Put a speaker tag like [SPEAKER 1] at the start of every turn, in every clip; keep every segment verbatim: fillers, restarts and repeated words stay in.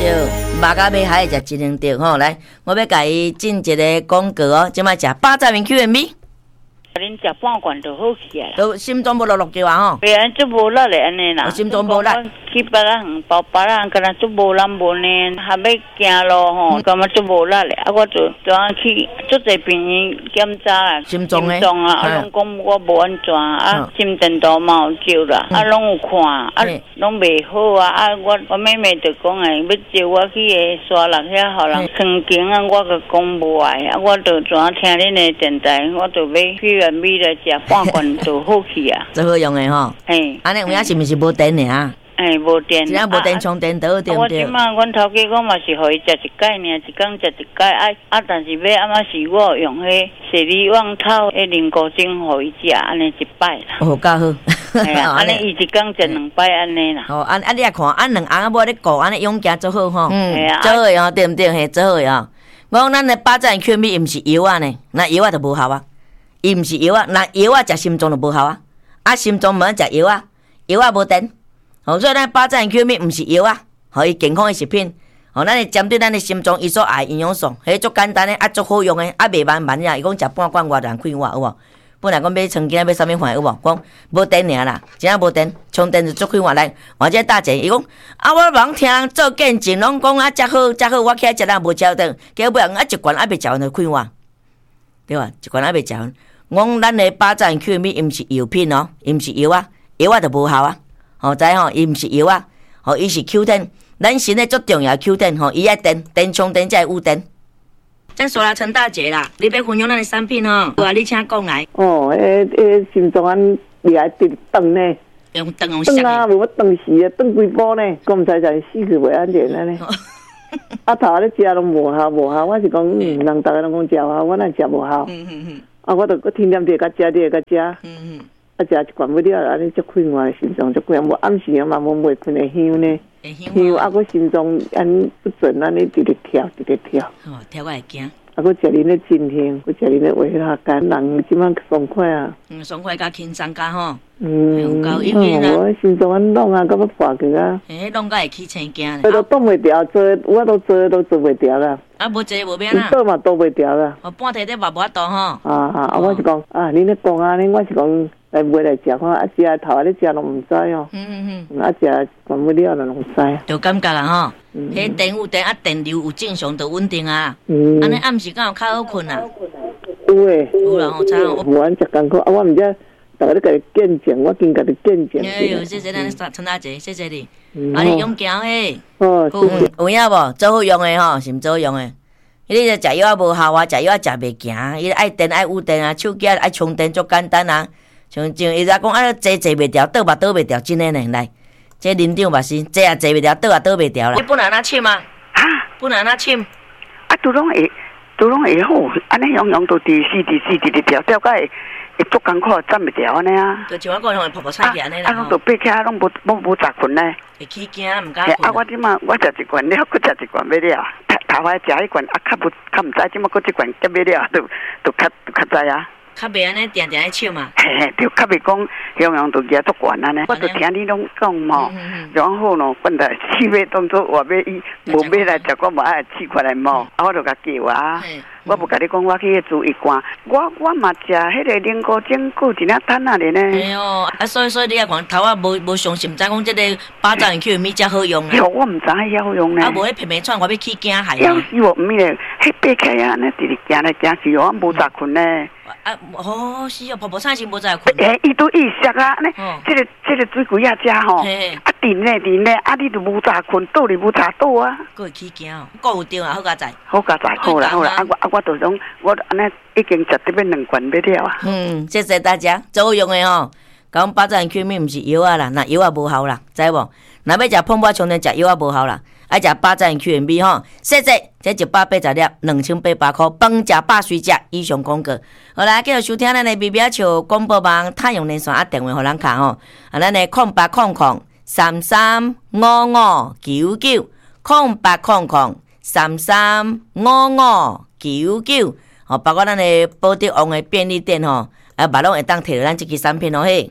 [SPEAKER 1] 对，肉甲要海食真能对吼。来，我要甲伊进一个广告哦，即摆食八十元 Q M B。
[SPEAKER 2] 恁食半罐就好起来啦，
[SPEAKER 1] 都心脏无落落叫啊吼。
[SPEAKER 2] 袂安做无力嘞安尼啦。
[SPEAKER 1] 心脏无力。
[SPEAKER 2] 去别人包别人，敢若做无力无呢，还要行路吼，感觉做无力嘞。啊，我就就安去做者病院检查啦，
[SPEAKER 1] 心脏诶，
[SPEAKER 2] 心脏啊，啊，拢讲我无安怎啊，心电图嘛有照啦，啊，拢有看，啊，拢袂好啊，啊，我我妹妹就讲诶，要接我去个沙鹿遐，互人坑经啊，我就讲无爱，啊，我就怎听恁诶电台，我就要去原味来食半罐就好去啊，
[SPEAKER 1] 最好用诶吼。
[SPEAKER 2] 嘿，
[SPEAKER 1] 安尼有影是毋是无电尔？
[SPEAKER 2] 哎，无电，
[SPEAKER 1] 只要无电充电倒对不对？
[SPEAKER 2] 我即马阮头家讲嘛是互伊食一盖尔，一工食一盖，啊啊！但是要暗仔是我用迄雪梨旺头迄灵菇精互伊食，安尼一摆啦。
[SPEAKER 1] 哦，较好。
[SPEAKER 2] 哎呀，安尼伊一工食两摆安尼啦。
[SPEAKER 1] 哦，安啊，你也看，安两翁仔某咧顾，安尼用行做好吼。
[SPEAKER 2] 嗯，
[SPEAKER 1] 做好哦，对毋对？嘿，做好哦。我讲咱的八赞 Q M 伊毋是药啊呢，那药啊就无效啊。伊毋是药啊，那药啊食心脏就无效啊。啊，心脏无食药啊，药啊无电。哦，所以咱八赞 Q M 毋是药啊，互伊健康的食品。哦，咱会针对咱的心脏伊所爱营养素，迄足简单的，啊足好用的，啊袂慢慢呀。伊讲食半罐偌人快活有无？本来讲买曾经要啥物款有无？讲无电尔啦，真正无电，充电就足快活来。或者大姐伊讲啊，我忙听人做见证，拢讲啊，遮好遮好，我起来食人无食顿，结果尾啊一罐啊袂食完就快活，对吧？一罐啊袂食完。我讲咱的八赞 Q M 伊毋是药品哦，伊毋是药啊，药啊就无效啊。吼，知吼，伊毋是药啊，吼，伊是 Q ten，咱身体足重要 Q ten， 吼，伊爱电，电充电才会有电。咱说啦，陈大姐啦，你要分享咱的产品吼，好啊，你请讲来。
[SPEAKER 3] 哦，诶诶，心脏安厉害直断呢，
[SPEAKER 1] 用断用啥？
[SPEAKER 3] 断啊，无要断死啊，断几波呢？讲毋知才死去袂安全安尼。啊头咧食拢无效无效，我是讲，嗯，人逐个拢讲食效，我哪食无效？嗯嗯嗯。啊，我著搁天天地甲食，你会甲食。嗯嗯。啊，食一罐不了，安尼足快活，心脏足快活。无暗时啊嘛，无袂困会香呢。香啊，我心脏安不准，安尼直直跳，直直跳。
[SPEAKER 1] 哦，跳我会惊。
[SPEAKER 3] 啊，我食恁咧真香，我食恁咧话下干人，即摆爽快啊。
[SPEAKER 1] 嗯，爽快加轻松加吼。
[SPEAKER 3] 嗯，有因为啊，我心脏安弄啊，到要破去啊。
[SPEAKER 1] 嘿，弄甲会起青惊咧。
[SPEAKER 3] 我都挡袂掉，做我都做都做袂掉啦。
[SPEAKER 1] 啊，无做无变啦。
[SPEAKER 3] 倒嘛倒袂掉啦。
[SPEAKER 1] 哦，半摕咧嘛无法度吼。
[SPEAKER 3] 啊啊！啊，我是讲啊，恁咧讲啊，恁我是讲。来买来食看，啊食头啊咧食拢毋知哦。嗯嗯嗯。啊食管不了了，拢知。
[SPEAKER 1] 就感觉啦吼，迄电有电啊，电流有正常就稳定啊。嗯。安尼暗时敢有较好困啊？
[SPEAKER 3] 有诶。
[SPEAKER 1] 有啦，吼，差。
[SPEAKER 3] 无安食艰苦，啊我毋知，逐个咧甲你见证，我今甲你见证。
[SPEAKER 1] 哎呦，谢谢咱陈大姐，谢谢你。啊，你勇行诶。
[SPEAKER 3] 哦，谢谢。
[SPEAKER 1] 有影无？做好用诶吼，是毋做好用诶？你就食药啊无效啊，食药啊食袂行，伊爱电爱有电啊，手机爱充电足简单啊。像像伊在讲啊，坐坐袂掉，倒嘛倒袂掉，真诶呢。来，这林长嘛是坐也坐袂掉，倒也倒袂掉啦。你本来哪凊啊？
[SPEAKER 4] 哈，
[SPEAKER 1] 本来哪凊？
[SPEAKER 4] 啊，都拢会，都拢会好，安尼样样都第四、第四、第第条，掉个会会足艰苦，站袂掉安尼啊。
[SPEAKER 1] 就像我讲，泡泡菜起安尼啦。
[SPEAKER 4] 啊，拢都爬起来，拢无无无杂困呢。
[SPEAKER 1] 会起惊，毋敢困。
[SPEAKER 4] 啊，我即马我食一罐了，搁食一罐要了。头头摆食迄罐，啊，较无较毋知，即马搁一罐结要了，都都较都较知啊。
[SPEAKER 1] 较袂安尼定定咧笑嘛，
[SPEAKER 4] 嘿嘿，就较袂讲样样都举足悬安尼。我就听你拢讲嘛，然后咯，本来四月当作话要伊无买来食，我无爱试过来嘛，啊，我就甲叫啊。我无甲你讲，我去迄注意看，我我嘛食迄个灵菇精骨一领摊啊咧呢。
[SPEAKER 1] 哎呦，啊，所以所以你也讲头啊，无无相信，唔知讲即个巴掌 Q M 遮好用啊。
[SPEAKER 4] 哟，我唔知迄遐好用呢。
[SPEAKER 1] 啊，无迄片片串，我要起惊害。
[SPEAKER 4] 要是我唔咧，迄爬起啊，安尼直直行来行去哦，无杂困呢。
[SPEAKER 1] 啊，哦，是哦，婆婆菜是无在困。
[SPEAKER 4] 诶，伊都意识啊，呢，这个这个水鬼啊，遮吼，啊，电咧电咧，啊，你都无杂困，倒你无杂倒啊。
[SPEAKER 1] 佫会起惊哦，佫有对啊，好佳在。
[SPEAKER 4] 好佳在，好啦好啦，啊我啊我就讲，我安尼已经食得要两罐要了啊。
[SPEAKER 1] 嗯，谢谢大家，做好用的吼。讲八赞 Q M 毋是药啊啦，那药啊无效啦，知无？若要食碰波充电，食药啊无效啦。爱食八赞 Q M B 吼，谢谢，这一百八十粒，两千八百块，饭食饱水食，以上广告。好啦，继续收听咱的 B B 球广播网太阳连线啊，电话互咱卡吼，啊，咱的空八空空三三五五九九，空八空空三三五五九九，吼，包括咱的宝德王的便利店吼，啊，嘛拢会当摕到咱这支产品哦嘿。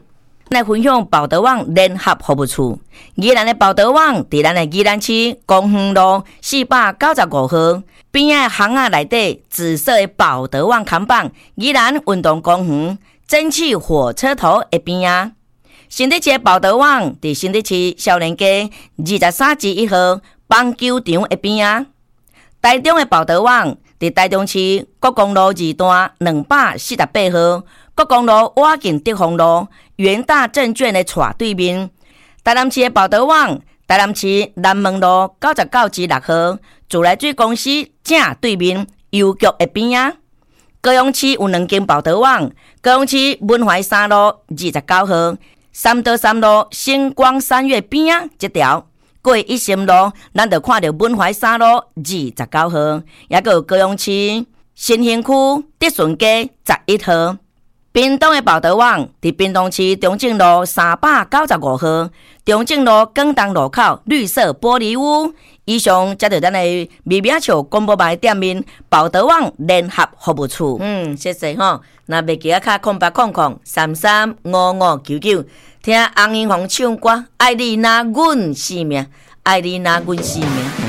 [SPEAKER 1] 来分享报道网联合服务处。宜兰的报道网伫咱的宜兰市公园路四百九十五号边仔巷仔内底紫色的报道网看板，宜兰运动公园蒸汽火车头的边仔。新德市的报道网伫新德市少年街二十三至一号棒球场的边仔。台中的报道网伫台中市国公路二段两百四十八号国公路瓦近德丰路元大证券的斜对面。台南市的报道网，台南市南门路九十九至六号自来水公司正对面邮局的边仔。高雄市有两间报道网，高雄市文怀三路二十九号三德三路星光三月边仔这条。过一心路，咱就看到文怀三路二十九号，也有高雄市新兴区德顺街十一号。屏东的报道网伫屏东市中正路三百九十五号，中正路广东路口绿色玻璃屋。以上才是咱的微名笑广播台店面报道网联合服务处。嗯，谢谢吼。那袂记啊，卡空八空空三三五五九九，听洪英红唱歌，爱你若阮性命，爱你若阮性命。